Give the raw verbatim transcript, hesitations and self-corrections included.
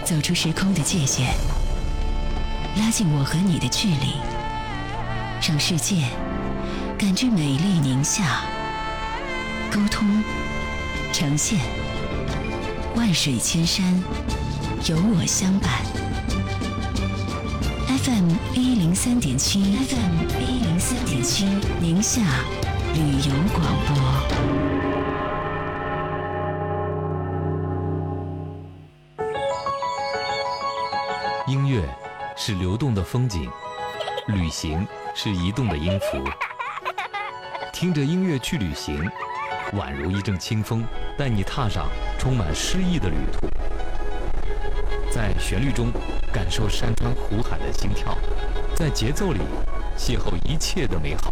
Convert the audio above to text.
走出时空的界限，拉近我和你的距离，让世界感知美丽宁夏。沟通，呈现，万水千山，有我相伴。F M 一零三点七 ，F M 一零三点七，宁夏旅游广播。 音乐是流动的风景，旅行是移动的音符。听着音乐去旅行，宛如一阵清风，带你踏上充满诗意的旅途。在旋律中感受山川湖海的心跳，在节奏里邂逅一切的美好。